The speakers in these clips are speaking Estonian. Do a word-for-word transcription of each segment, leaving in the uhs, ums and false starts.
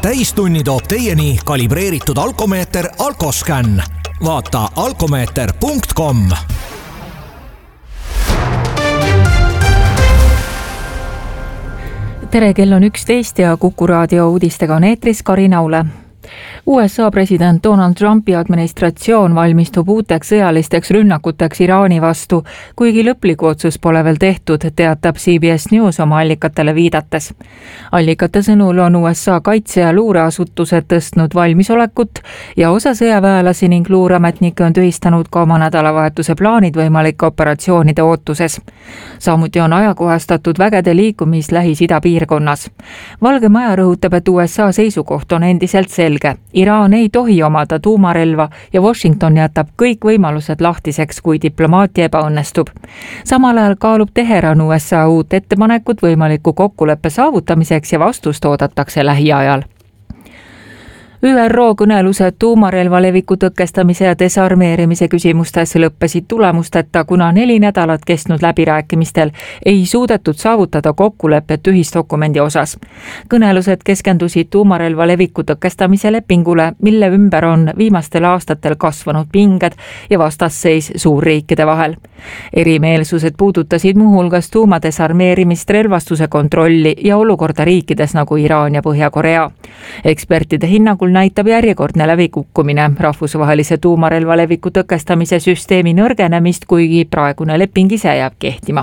täistunni toob teieni kalibreeritud alkomeeter Alkoscan. Vaata alkomeeter punkt com. Tere, kell on üksteist ja Kuku raadio uudistega on eetris Karin Aule. U S A president Donald Trumpi administratsioon valmistub uuteks sõjalisteks rünnakuteks Iraani vastu, kuigi lõplikku otsus pole veel tehtud, teatab C B S News oma allikatele viidates. Allikate sõnul on U S A kaitse- ja luureasutused tõstnud valmisolekut ja osa sõjaväelasi ning luurametnikke on tühistanud ka oma nädalavahetuse plaanid võimalike operatsioonide ootuses. Samuti on ajakohastatud vägede liikumis Lähis-Ida piirkonnas. Valge Maja rõhutab, et U S A seisukoht on endiselt selge. Iraan ei tohi omada tuumarelva ja Washington jätab kõik võimalused lahtiseks, kui diplomaatia ebaõnnestub. Samal ajal kaalub Teheran U S A uut ettepanekut võimaliku kokkuleppe saavutamiseks ja vastust oodatakse lähiajal. Ü R O kõnelused tuumarelva leviku tõkestamise ja desarmeerimise küsimustes lõppesid tulemusteta, kuna neli nädalat kestnud läbirääkimistel ei suudetud saavutada kokkulepet ühisdokumendi osas. Kõnelused keskendusid tuumarelva leviku tõkestamise lepingule, mille ümber on viimastel aastatel kasvanud pinged ja vastasseis suurriikide vahel. Erimeelsused puudutasid muuhulgas tuumadesarmeerimist, relvastuse kontrolli ja olukorda riikides nagu Iraan ja Põhja-Korea. Ekspertide hinnangul näitab järjekordne lävikukkumine rahvusvahelise tuumarelva leviku tõkestamise süsteemi nõrgenemist, kuigi praegune leping ise jääb kehtima.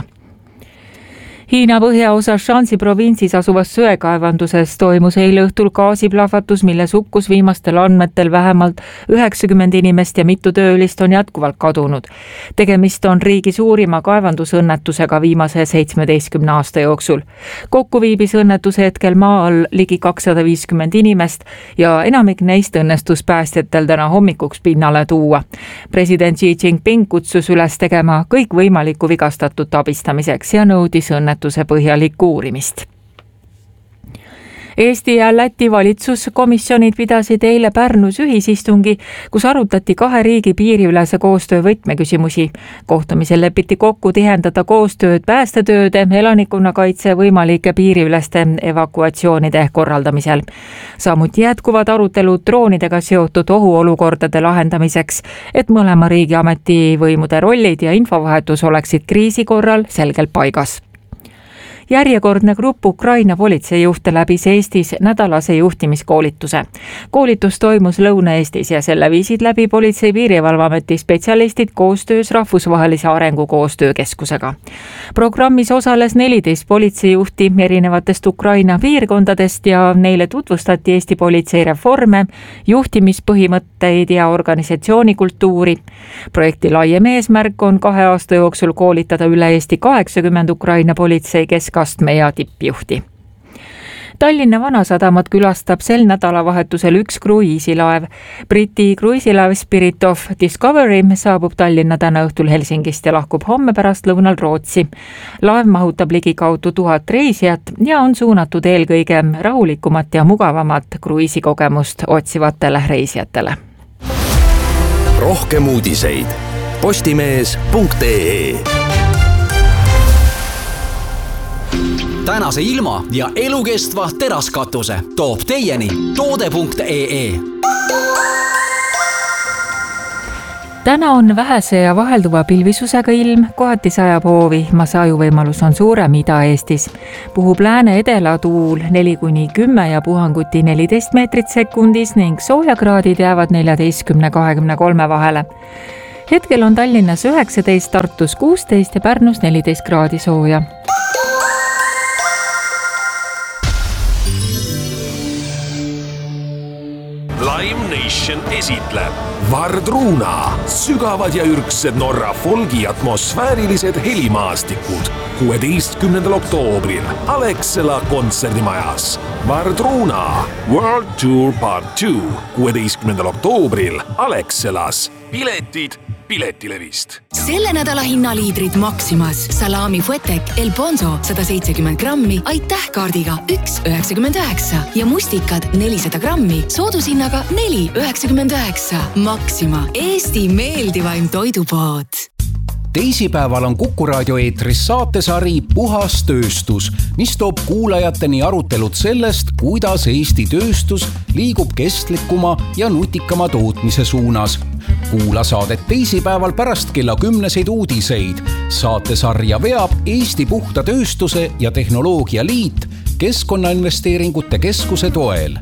Hiina põhjaosas Shanxi provintsis asuvas söekaevanduses toimus eile õhtul gaasiplahvatus, milles hukkus viimastel andmetel vähemalt üheksakümmend inimest ja mitu töölist on jätkuvalt kadunud. Tegemist on riigi suurima kaevandusõnnetusega viimase seitsmeteistkümne aasta jooksul. Kokku viibis õnnetuse hetkel maa all ligi kakssada viiskümmend inimest ja enamik neist õnnestus päästjatel täna hommikuks pinnale tuua. President Xi Jinping kutsus üles tegema kõik võimalikku vigastatut abistamiseks ja nõudis õnnetuse põhjalikku uurimist. Eesti ja Läti valitsuskomisjonid pidasid eile Pärnus ühisistungi, kus arutati kahe riigi piiriülese koostöö võtmeküsimusi. Kohtumisel lepiti kokku tihendada koostööd päästetööde, elanikkonnakaitse võimalike piiriüleste evakuatsioonide korraldamisel. Samuti jätkuvad arutelud droonidega seotud ohuolukordade lahendamiseks, et mõlema riigi ametivõimude rollid ja infovahetus oleksid kriisi korral selgelt paigas. Järjekordne grupp Ukraina politseijuhte läbis Eestis nädalase juhtimiskoolituse. Koolitus toimus Lõuna-Eestis ja selle viisid läbi Politsei- Piirivalveameti spetsialistid koostöös Rahvusvahelise Arengukoostöökeskusega. Programmis osales neliteist politseijuhti erinevatest Ukraina piirkondadest ja neile tutvustati Eesti politsei reforme, juhtimispõhimõtteid ja organisatsioonikultuuri. Projekti laiem eesmärk on kahe aasta jooksul koolitada üle Eesti kaheksakümmend Ukraina politsei keskastme ja tippjuhti. Tallinna Vanasadamat külastab sel nädalavahetusel üks kruiisilaev. Briti kruiisilaev Spirit of Discovery saabub Tallinna täna õhtul Helsingist ja lahkub homme pärast lõunal Rootsi. Laev mahutab ligikaudu tuhat reisijat ja on suunatud eelkõige rahulikumat ja mugavamat kruiisikogemust otsivatele reisijatele. Rohkem uudiseid postimees punkt ee. Tänase ilma ja elukestva teraskatuse toob teieni toode punkt ee. Täna on vähese ja vahelduva pilvisusega ilm, kohati sajab hoovi, masajuvõimalus on suurem Ida-Eestis. Puhub lääne edela tuul neli kuni kümme ja puhanguti neliteist meetrit sekundis ning soojakraadid jäävad neljateistkümne kahekümne kolme vahele. Hetkel on Tallinnas üheksateist, Tartus kuusteist ja Pärnus neliteist kraadi sooja. Lime Nation esitleb Vardruna, sügavad ja ürgsed Norra folgi atmosfäärilised helimaastikud kuueteistkümnendal oktoobril Alexela kontserdimajas. Vardruna World Tour Part two kuueteistkümnendal oktoobril Alexelas. Piletid Piletilevist. Selle nädala hinnaliidrid Maximas, salami Fuetek, El Ponzo sada seitsekümmend grammi, aitäh kaardiga üks üheksakümmend üheksa ja mustikad nelisada grammi soodushinnaga neli üheksakümmend üheksa. Maxima, Eesti meeldivaim toidupood. teisipäeval on Kuku raadio eetris saatesari Puhas tööstus, mis toob kuulajateni arutelud sellest, kuidas Eesti tööstus liigub kestlikuma ja nutikama tootmise suunas. Kuula saadet teisipäeval pärast kella kümneseid uudiseid. Saatesarja veab Eesti Puhta Tööstuse ja Tehnoloogia Liit Keskkonnainvesteeringute Keskuse toel.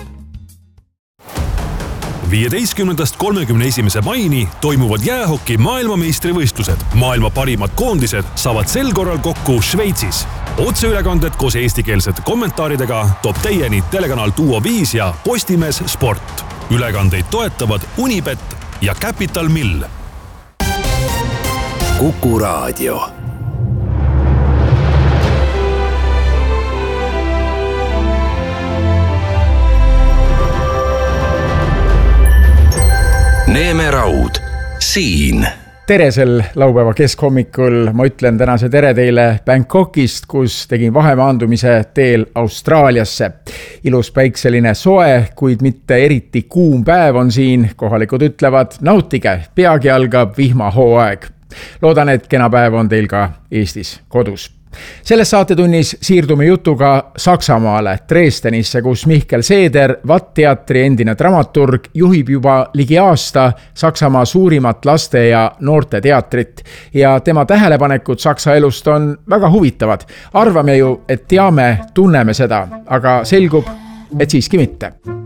viieteistkümnendast kolmekümne esimese maini toimuvad jäähoki maailmameistrivõistlused. Maailma parimad koondised saavad sel korral kokku Šveitsis. Otseülekanded koos eestikeelsete kommentaaridega toob teieni telekanal Duo viis ja Postimees Sport. Ülekandeid toetavad Unibet ja Capital Mill. Kuku raadio. Neeme Raud, siin. Tere sel laupäeva keskhommikul. Ma ütlen tänase tere teile Bangkokist, kus tegin vahemaandumise teel Austraaliasse. Ilus päikseline soe, kuid mitte eriti kuum päev on siin. Kohalikud ütlevad, nautige, peagi algab vihmahooaeg. Loodan, et kena päev on teil ka Eestis kodus. Selles saatetunnis siirdume jutuga Saksamaale, Dresdenisse, kus Mihkel Seeder, Vatt-teatri endine dramaturg, juhib juba ligi aasta Saksamaa suurimat laste- ja noorte teatrit. Ja tema tähelepanekud Saksa elust on väga huvitavad. Arvame ju, et teame, tunneme seda, aga selgub, et siiski mitte.